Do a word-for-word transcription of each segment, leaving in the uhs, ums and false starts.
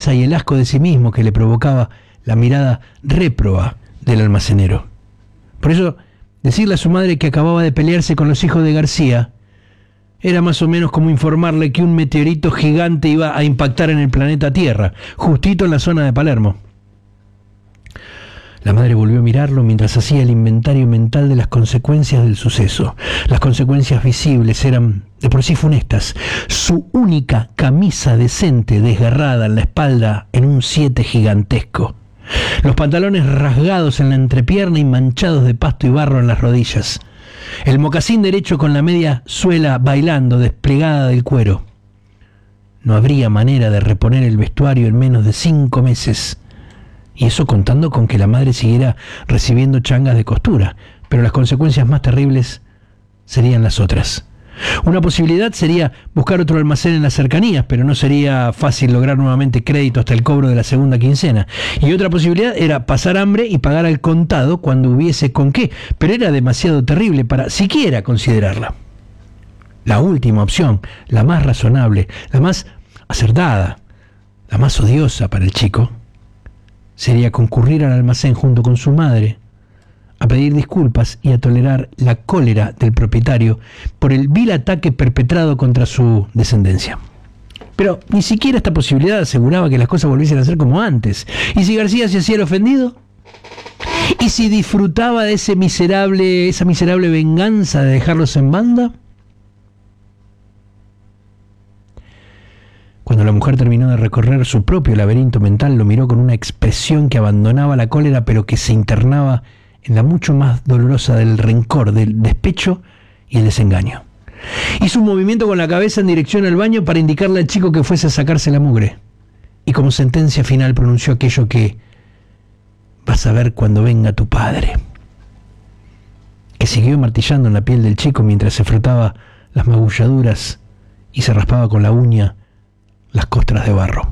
vergüenza y el asco de sí mismo que le provocaba la mirada réproba del almacenero. Por eso, decirle a su madre que acababa de pelearse con los hijos de García era más o menos como informarle que un meteorito gigante iba a impactar en el planeta Tierra, justito en la zona de Palermo. La madre volvió a mirarlo mientras hacía el inventario mental de las consecuencias del suceso. Las consecuencias visibles eran de por sí funestas. Su única camisa decente desgarrada en la espalda en un siete gigantesco. Los pantalones rasgados en la entrepierna y manchados de pasto y barro en las rodillas. El mocasín derecho con la media suela bailando, desplegada del cuero. No habría manera de reponer el vestuario en menos de cinco meses. Y eso contando con que la madre siguiera recibiendo changas de costura. Pero las consecuencias más terribles serían las otras. Una posibilidad sería buscar otro almacén en las cercanías, pero no sería fácil lograr nuevamente crédito hasta el cobro de la segunda quincena. Y otra posibilidad era pasar hambre y pagar al contado cuando hubiese con qué, pero era demasiado terrible para siquiera considerarla. La última opción, la más razonable, la más acertada, la más odiosa para el chico, sería concurrir al almacén junto con su madre, a pedir disculpas y a tolerar la cólera del propietario por el vil ataque perpetrado contra su descendencia. Pero ni siquiera esta posibilidad aseguraba que las cosas volviesen a ser como antes. ¿Y si García se hacía el ofendido? ¿Y si disfrutaba de ese miserable, esa miserable venganza de dejarlos en banda? Cuando la mujer terminó de recorrer su propio laberinto mental, lo miró con una expresión que abandonaba la cólera, pero que se internaba en la mucho más dolorosa del rencor, del despecho y el desengaño. Hizo un movimiento con la cabeza en dirección al baño para indicarle al chico que fuese a sacarse la mugre. Y como sentencia final pronunció aquello que vas a ver cuando venga tu padre. Que siguió martillando en la piel del chico mientras se frotaba las magulladuras y se raspaba con la uña las costras de barro.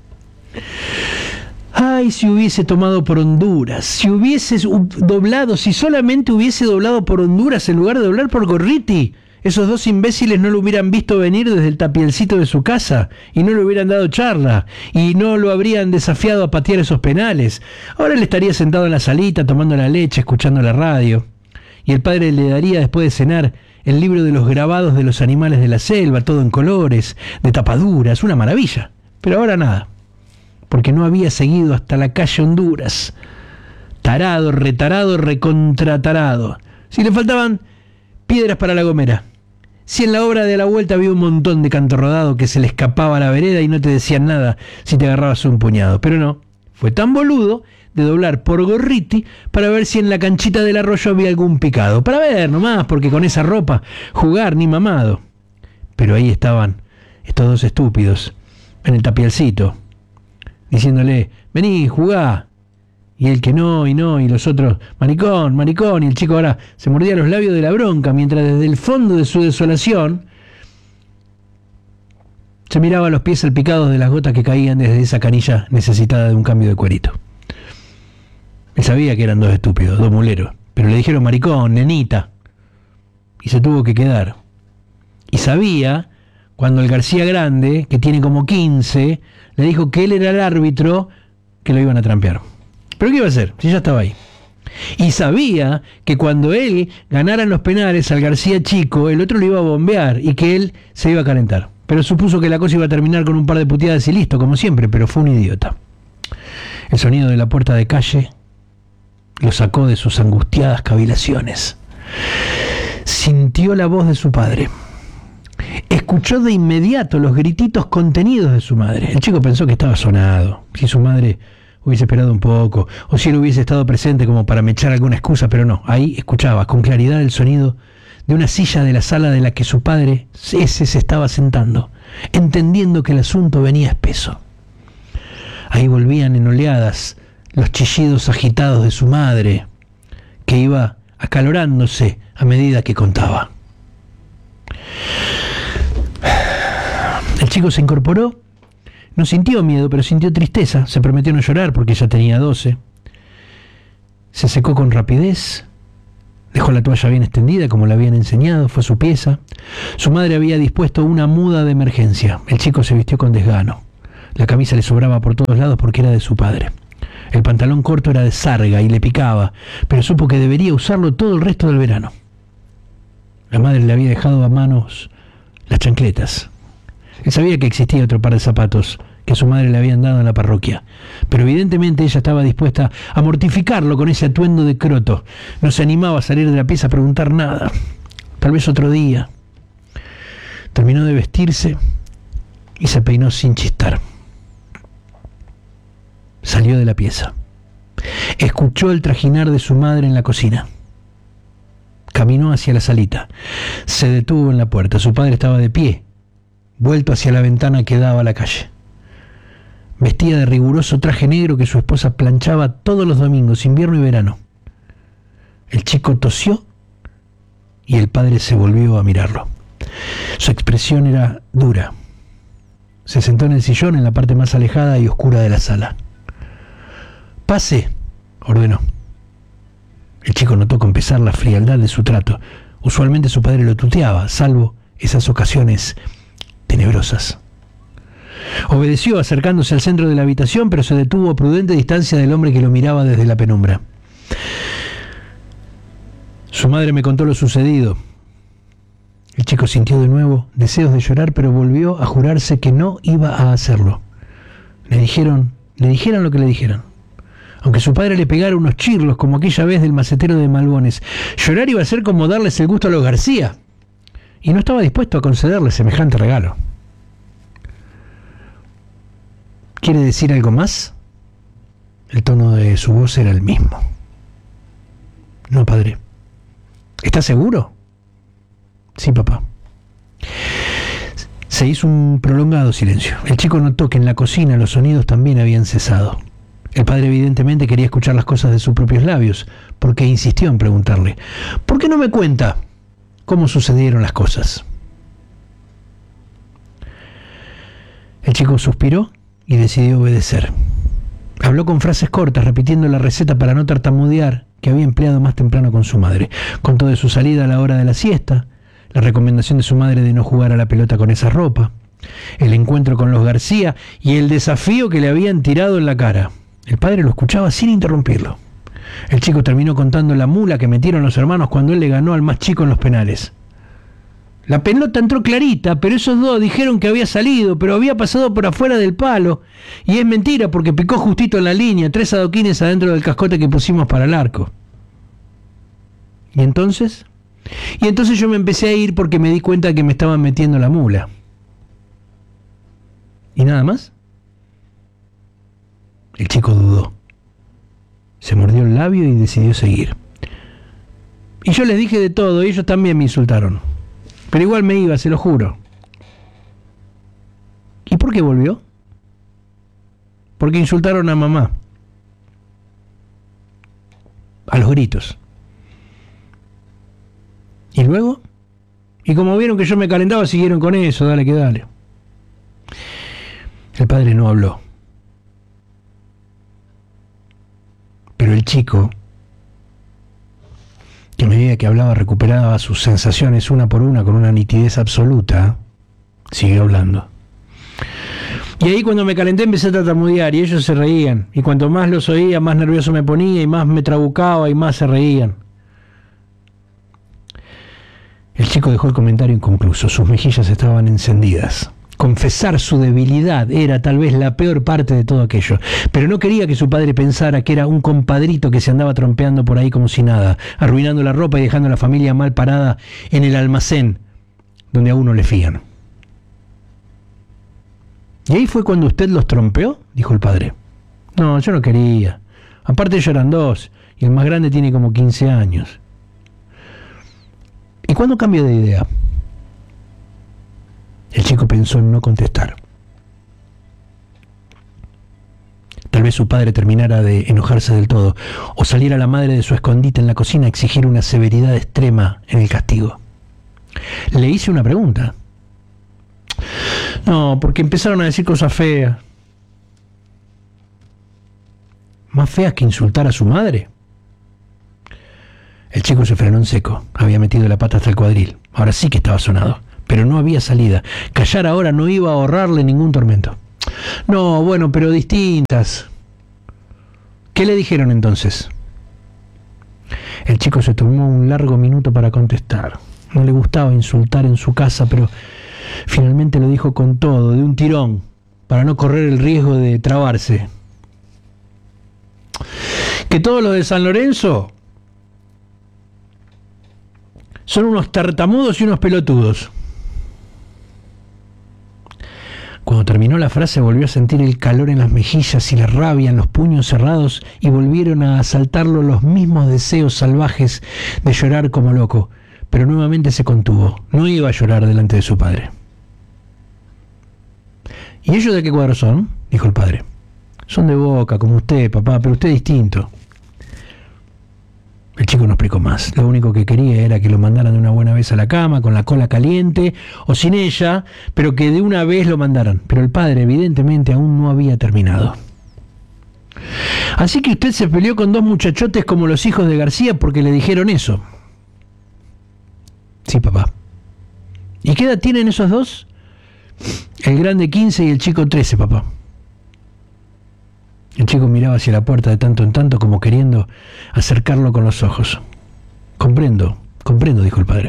Ay, si hubiese tomado por Honduras, si hubiese doblado, si solamente hubiese doblado por Honduras en lugar de doblar por Gorriti. Esos dos imbéciles no lo hubieran visto venir desde el tapielcito de su casa y no le hubieran dado charla y no lo habrían desafiado a patear esos penales. Ahora él estaría sentado en la salita tomando la leche, escuchando la radio, y el padre le daría después de cenar el libro de los grabados de los animales de la selva, todo en colores, de tapaduras, una maravilla. Pero ahora nada, porque no había seguido hasta la calle Honduras. Tarado, retarado, recontratarado. Si le faltaban piedras para la gomera. Si en la obra de la vuelta había un montón de canto rodado que se le escapaba a la vereda y no te decían nada si te agarrabas un puñado. Pero no, fue tan boludo de doblar por Gorriti para ver si en la canchita del arroyo había algún picado. Para ver nomás, porque con esa ropa jugar ni mamado. Pero ahí estaban estos dos estúpidos en el tapialcito, diciéndole, vení, jugá. Y el que no, y no, y los otros, maricón, maricón. Y el chico ahora se mordía los labios de la bronca, mientras desde el fondo de su desolación se miraba los pies salpicados de las gotas que caían desde esa canilla necesitada de un cambio de cuerito. Él sabía que eran dos estúpidos, dos muleros, pero le dijeron maricón, nenita, y se tuvo que quedar. Y sabía, cuando el García Grande, que tiene como quince, le dijo que él era el árbitro, que lo iban a trampear. ¿Pero qué iba a hacer? Si ya estaba ahí. Y sabía que cuando él ganara en los penales al García chico, el otro lo iba a bombear y que él se iba a calentar. Pero supuso que la cosa iba a terminar con un par de puteadas y listo, como siempre, pero fue un idiota. El sonido de la puerta de calle lo sacó de sus angustiadas cavilaciones. Sintió la voz de su padre. Escuchó de inmediato los grititos contenidos de su madre. El chico pensó que estaba sonado. Si su madre hubiese esperado un poco, o si él hubiese estado presente como para mechar alguna excusa, pero no. Ahí escuchaba con claridad el sonido de una silla de la sala de la que su padre ese se estaba sentando, entendiendo que el asunto venía espeso. Ahí volvían en oleadas los chillidos agitados de su madre, que iba acalorándose a medida que contaba. El chico se incorporó, no sintió miedo, pero sintió tristeza, se prometió no llorar porque ya tenía doce. Se secó con rapidez, dejó la toalla bien extendida como le habían enseñado, fue a su pieza. Su madre había dispuesto una muda de emergencia. El chico se vistió con desgano. La camisa le sobraba por todos lados porque era de su padre. El pantalón corto era de sarga y le picaba, pero supo que debería usarlo todo el resto del verano. La madre le había dejado a manos las chancletas. Él sabía que existía otro par de zapatos que su madre le habían dado en la parroquia, pero evidentemente ella estaba dispuesta a mortificarlo con ese atuendo de croto. No se animaba a salir de la pieza a preguntar nada. Tal vez otro día. Terminó de vestirse y se peinó sin chistar. Salió de la pieza. Escuchó el trajinar de su madre en la cocina. Caminó hacia la salita. Se detuvo en la puerta. Su padre estaba de pie, vuelto hacia la ventana que daba a la calle. Vestía de riguroso traje negro que su esposa planchaba todos los domingos, invierno y verano. El chico tosió y el padre se volvió a mirarlo. Su expresión era dura. Se sentó en el sillón en la parte más alejada y oscura de la sala. «Pase», ordenó. El chico notó con pesar la frialdad de su trato. Usualmente su padre lo tuteaba, salvo esas ocasiones tenebrosas. Obedeció acercándose al centro de la habitación, pero se detuvo a prudente distancia del hombre que lo miraba desde la penumbra. Su madre me contó lo sucedido. El chico sintió de nuevo deseos de llorar, pero volvió a jurarse que no iba a hacerlo. Le dijeron, le dijeran lo que le dijeran. Aunque su padre le pegara unos chirlos como aquella vez del macetero de Malbones, llorar iba a ser como darles el gusto a los García. Y no estaba dispuesto a concederle semejante regalo. ¿Quiere decir algo más? El tono de su voz era el mismo. No, padre. ¿Está seguro? Sí, papá. Se hizo un prolongado silencio. El chico notó que en la cocina los sonidos también habían cesado. El padre evidentemente quería escuchar las cosas de sus propios labios, porque insistió en preguntarle: ¿por qué no me cuenta cómo sucedieron las cosas? El chico suspiró y decidió obedecer. Habló con frases cortas, repitiendo la receta para no tartamudear que había empleado más temprano con su madre. Contó de su salida a la hora de la siesta, la recomendación de su madre de no jugar a la pelota con esa ropa, el encuentro con los García y el desafío que le habían tirado en la cara. El padre lo escuchaba sin interrumpirlo. El chico terminó contando la mula que metieron los hermanos cuando él le ganó al más chico en los penales. La pelota entró clarita, pero esos dos dijeron que había salido, pero había pasado por afuera del palo. Y es mentira porque picó justito en la línea, tres adoquines adentro del cascote que pusimos para el arco. ¿Y entonces? Y entonces yo me empecé a ir porque me di cuenta que me estaban metiendo la mula. ¿Y nada más? El chico dudó. Se mordió el labio y decidió seguir. Y yo les dije de todo, y ellos también me insultaron. Pero igual me iba, se lo juro. ¿Y por qué volvió? Porque insultaron a mamá. A los gritos. ¿Y luego? Y como vieron que yo me calentaba, siguieron con eso, dale que dale. El padre no habló. Pero el chico, que a medida que hablaba recuperaba sus sensaciones una por una con una nitidez absoluta, siguió hablando. Y ahí cuando me calenté empecé a tartamudear y ellos se reían. Y cuanto más los oía, más nervioso me ponía y más me trabucaba y más se reían. El chico dejó el comentario inconcluso. Sus mejillas estaban encendidas. Confesar su debilidad era tal vez la peor parte de todo aquello, pero no quería que su padre pensara que era un compadrito que se andaba trompeando por ahí como si nada, arruinando la ropa y dejando a la familia mal parada en el almacén donde a uno le fían. ¿Y ahí fue cuando usted los trompeó?, dijo el padre. No, yo no quería. Aparte ellos eran dos, y el más grande tiene como quince años. ¿Y cuándo cambió de idea? El chico pensó en no contestar. Tal vez su padre terminara de enojarse del todo, o saliera la madre de su escondite en la cocina a exigir una severidad extrema en el castigo. Le hice una pregunta. No, porque empezaron a decir cosas feas. ¿Más feas que insultar a su madre? El chico se frenó en seco. Había metido la pata hasta el cuadril. Ahora sí que estaba sonado. Pero no había salida. Callar ahora no iba a ahorrarle ningún tormento. No, bueno, pero distintas. ¿Qué le dijeron entonces? El chico se tomó un largo minuto para contestar. No le gustaba insultar en su casa, pero finalmente lo dijo con todo, de un tirón, para no correr el riesgo de trabarse. Que todos los de San Lorenzo son unos tartamudos y unos pelotudos. Cuando terminó la frase volvió a sentir el calor en las mejillas y la rabia en los puños cerrados y volvieron a asaltarlo los mismos deseos salvajes de llorar como loco, pero nuevamente se contuvo. No iba a llorar delante de su padre. ¿Y ellos de qué cuadro son?, dijo el padre. Son de Boca, como usted, papá, pero usted es distinto. El chico no explicó más. Lo único que quería era que lo mandaran de una buena vez a la cama, con la cola caliente, o sin ella, pero que de una vez lo mandaran. Pero el padre, evidentemente, aún no había terminado. Así que usted se peleó con dos muchachotes como los hijos de García porque le dijeron eso. Sí, papá. ¿Y qué edad tienen esos dos? El grande quince y el chico trece, papá. El chico miraba hacia la puerta de tanto en tanto como queriendo acercarlo con los ojos. Comprendo, comprendo, dijo el padre.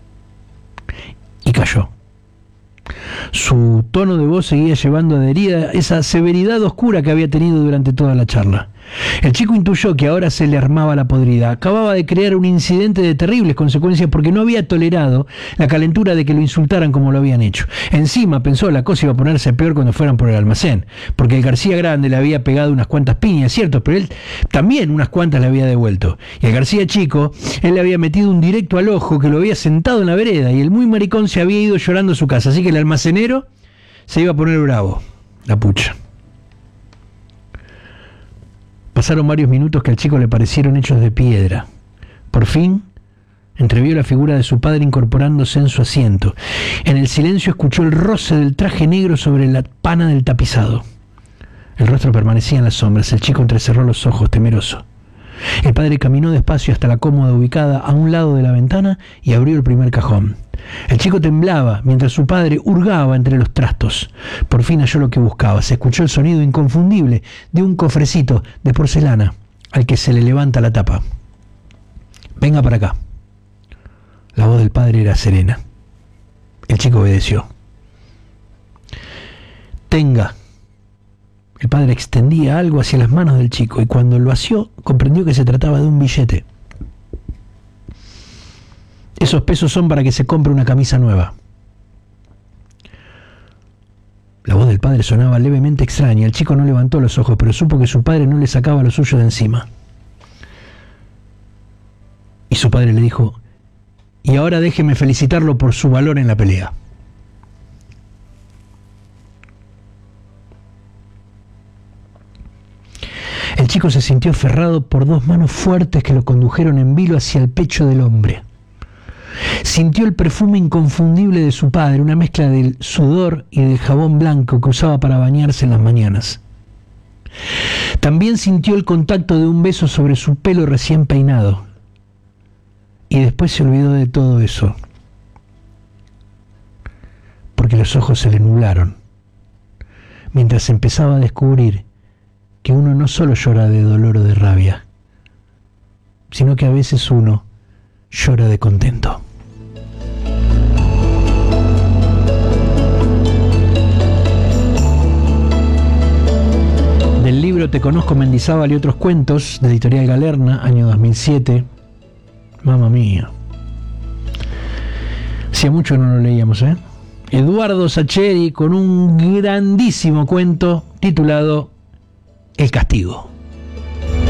Y calló. Su tono de voz seguía llevando adherida esa severidad oscura que había tenido durante toda la charla. El chico intuyó que ahora se le armaba la podrida. Acababa de crear un incidente de terribles consecuencias porque no había tolerado la calentura de que lo insultaran como lo habían hecho. Encima pensó la cosa iba a ponerse peor cuando fueran por el almacén, porque el García grande le había pegado unas cuantas piñas, cierto, pero él también unas cuantas le había devuelto. Y el García chico, él le había metido un directo al ojo que lo había sentado en la vereda y el muy maricón se había ido llorando a su casa, así que el almacenero se iba a poner bravo. La pucha. Pasaron varios minutos que al chico le parecieron hechos de piedra. Por fin, entrevió la figura de su padre incorporándose en su asiento. En el silencio escuchó el roce del traje negro sobre la pana del tapizado. El rostro permanecía en las sombras. El chico entrecerró los ojos, temeroso. El padre caminó despacio hasta la cómoda ubicada a un lado de la ventana y abrió el primer cajón. El chico temblaba mientras su padre hurgaba entre los trastos. Por fin halló lo que buscaba. Se escuchó el sonido inconfundible de un cofrecito de porcelana al que se le levanta la tapa. Venga para acá. La voz del padre era serena. El chico obedeció. Tenga. El padre extendía algo hacia las manos del chico y cuando lo asió comprendió que se trataba de un billete. Esos pesos son para que se compre una camisa nueva. La voz del padre sonaba levemente extraña. El chico no levantó los ojos, pero supo que su padre no le sacaba lo suyo de encima. Y su padre le dijo: y ahora déjeme felicitarlo por su valor en la pelea. El chico se sintió aferrado por dos manos fuertes que lo condujeron en vilo hacia el pecho del hombre. Sintió el perfume inconfundible de su padre, una mezcla del sudor y del jabón blanco que usaba para bañarse en las mañanas. También sintió el contacto de un beso sobre su pelo recién peinado. Y después se olvidó de todo eso, porque los ojos se le nublaron, mientras empezaba a descubrir que uno no solo llora de dolor o de rabia, sino que a veces uno llora de contento. Del libro Te conozco, Mendizábal y otros cuentos, de Editorial Galerna, año dos mil siete. Mamma mía. Hacía mucho que no lo leíamos, ¿eh? Eduardo Sacheri con un grandísimo cuento titulado El castigo.